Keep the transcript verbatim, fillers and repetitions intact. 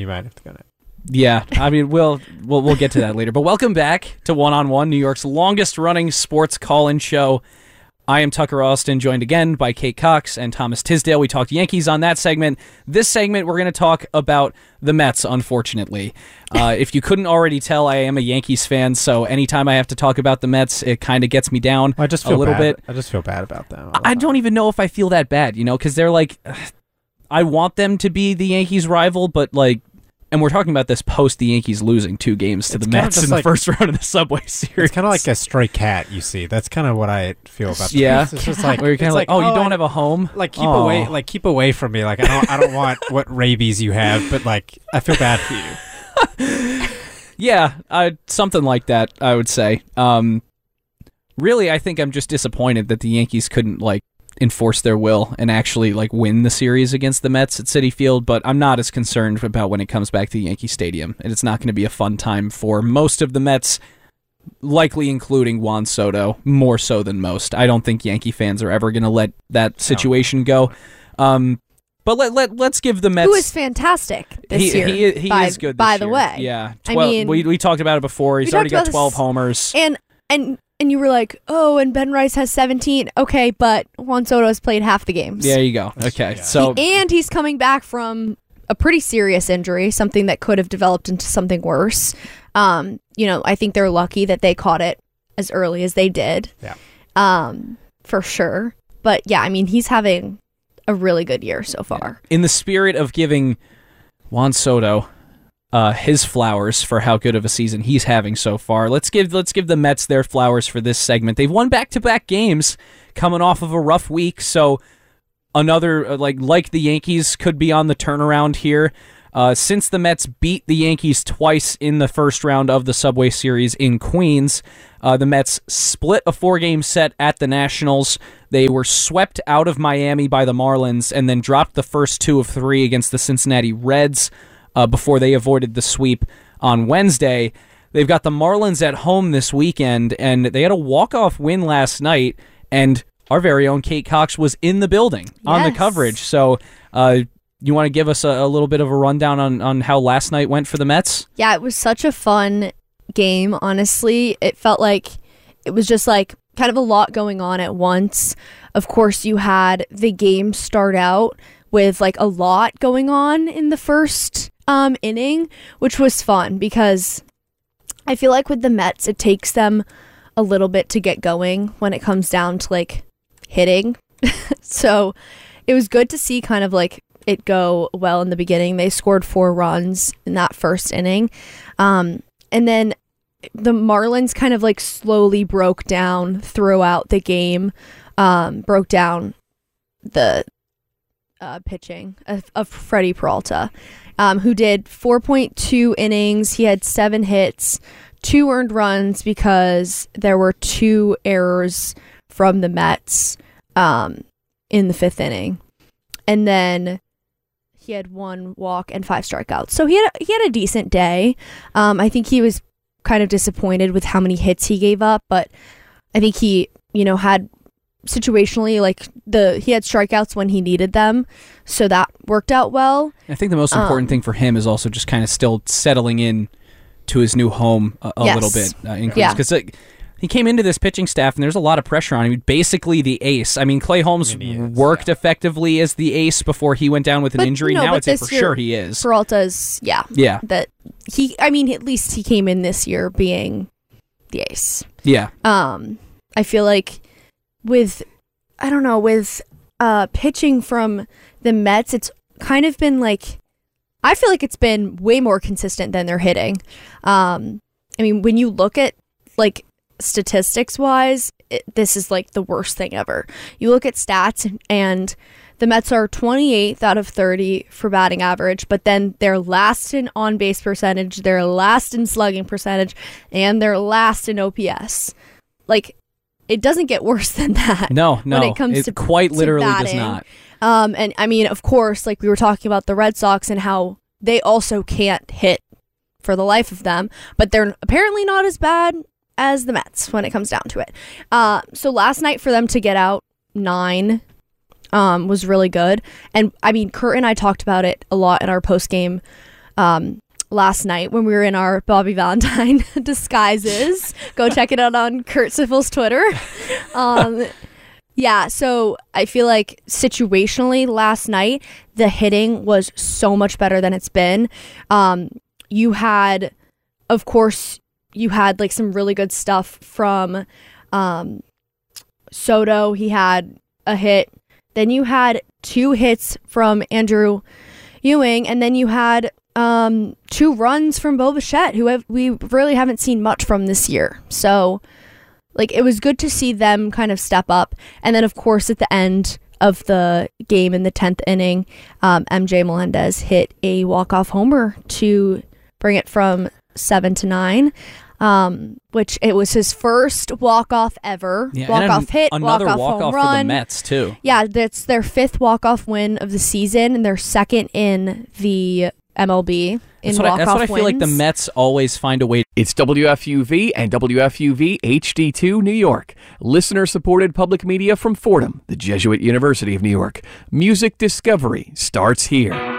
you might have to go next. Yeah, I mean, we'll we'll we'll get to that later. But welcome back to One on One, New York's longest-running sports call-in show. I am Tucker Austin, joined again by Kate Cox and Thomas Tisdale. We talked Yankees on that segment. This segment, we're going to talk about the Mets, unfortunately. Uh, if you couldn't already tell, I am a Yankees fan, so anytime I have to talk about the Mets, it kind of gets me down I just feel a little bad. bit. I just feel bad about them. I don't even know if I feel that bad, you know, because they're like, I want them to be the Yankees' rival, but like, and we're talking about this post the Yankees losing two games to It's the kinda Mets just in the like- first round of the Subway Series. It's kind of like a stray cat, you see. That's kind of what I feel about the Yeah. Mets. It's just like, Where you're kind of it's like, oh, you I- don't have a home? Like keep Oh. away, like keep away from me. Like I don't, I don't want what rabies you have, but like I feel bad for you. Yeah, uh, something like that, I would say. Um, really, I think I'm just disappointed that the Yankees couldn't like enforce their will and actually like win the series against the Mets at Citi Field, but I'm not as concerned about when it comes back to Yankee Stadium, and it's not going to be a fun time for most of the Mets, likely including Juan Soto, more so than most. I don't think Yankee fans are ever going to let that situation go. Um, but let, let, let's give the Mets... Who is fantastic this he, year. He, he by, is good this By the year. way. Yeah. I twelve, mean, we, we talked about it before. He's we already talked got about twelve this- homers. And and and you were like, oh, and Ben Rice has seventeen. Okay, but Juan Soto has played half the games. There you go. Okay. Yeah. So He- and he's coming back from a pretty serious injury, something that could have developed into something worse. Um, you know, I think they're lucky that they caught it as early as they did. Yeah. Um, for sure. But yeah, I mean, he's having a really good year so far. in the spirit of giving Juan Soto uh, his flowers for how good of a season he's having so far, let's give let's give the Mets their flowers for this segment. They've won back-to-back games coming off of a rough week, so another uh, like like the Yankees could be on the turnaround here. Uh, since the Mets beat the Yankees twice in the first round of the Subway Series in Queens, uh, the Mets split a four-game set at the Nationals. They were swept out of Miami by the Marlins and then dropped the first two of three against the Cincinnati Reds uh, before they avoided the sweep on Wednesday. They've got the Marlins at home this weekend, and they had a walk-off win last night, and our very own Kate Cox was in the building on the Yes. coverage. So, uh, you want to give us a, a little bit of a rundown on, on how last night went for the Mets? Yeah, it was such a fun game, honestly. It felt like it was just like kind of a lot going on at once. Of course, you had the game start out with like a lot going on in the first um, inning, which was fun because I feel like with the Mets, it takes them a little bit to get going when it comes down to like hitting. So it was good to see kind of like it go well in the beginning. They scored four runs in that first inning. Um, and then the Marlins kind of like slowly broke down throughout the game, um, broke down the uh, pitching of, of Freddie Peralta, um, who did four point two innings. He had seven hits, two earned runs because there were two errors from the Mets um, in the fifth inning. And then he had one walk and five strikeouts. So he had a, he had a decent day. Um, I think he was kind of disappointed with how many hits he gave up, but I think he, you know, had situationally like the he had strikeouts when he needed them, so that worked out well. I think the most important Um, thing for him is also just kind of still settling in to his new home a, a Yes. little bit uh, in Yeah. because like, he came into this pitching staff and there's a lot of pressure on him. Basically the ace. I mean, Clay Holmes I mean, he is, worked yeah. effectively as the ace before he went down with an But, injury. no, now but I'd say this for year- sure he is. Peralta's, yeah, Yeah, that he, I mean, at least he came in this year being the ace. yeah. Um, I feel like with, I don't know, with uh, pitching from the Mets, it's kind of been like, I feel like it's been way more consistent than their hitting. Um, I mean, when you look at like statistics wise, it, this is like the worst thing ever. You look at stats and the Mets are twenty-eighth out of thirty for batting average, but then they're last in on-base percentage, they're last in slugging percentage, and they're last in O P S. Like, it doesn't get worse than that. No, no. when it comes it to quite to literally does batting. not. Um, and I mean, of course, like we were talking about the Red Sox and how they also can't hit for the life of them, but they're apparently not as bad as the Mets when it comes down to it. Uh, so last night for them to get out nine um, was really good. And I mean, Kurt and I talked about it a lot in our post-game um, last night when we were in our Bobby Valentine disguises. Go check it out on Kurt Siffel's Twitter. Um, yeah, so I feel like situationally last night, the hitting was so much better than it's been. Um, you had, of course, you had like some really good stuff from um, Soto. He had a hit. Then you had two hits from Andrew Ewing, and then you had um, two runs from Bo Bichette, who have, we really haven't seen much from this year. So, like, it was good to see them kind of step up. And then, of course, at the end of the game in the tenth inning, um, M J Melendez hit a walk-off homer to bring it from seven to nine. Um, which it was his first walk-off ever. Yeah, walk-off and hit, another walk-off walk-off home for run. the Mets, too. Yeah, that's their fifth walk-off win of the season, and their second in the M L B in That's what, I, walk-off that's what I feel like the wins. Mets always find a way. It's W F U V and W F U V H D two New York. Listener-supported public media from Fordham, the Jesuit University of New York. Music discovery starts here.